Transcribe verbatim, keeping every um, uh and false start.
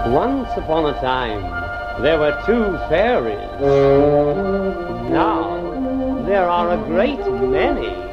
Once upon a time, there were two fairies. Now, there are a great many.